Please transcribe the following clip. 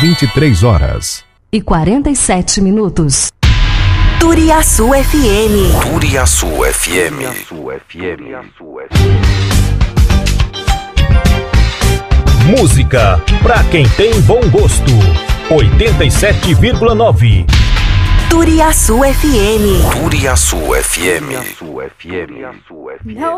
23h47. Turiaçu FM. Turiaçu FM. Música pra quem tem bom gosto. 87,9. Turiaçu FM. Turiaçu FM.